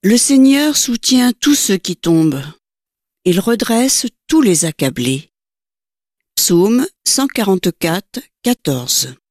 Le Seigneur soutient tous ceux qui tombent. Il redresse tous les accablés. Psaume 144, 14.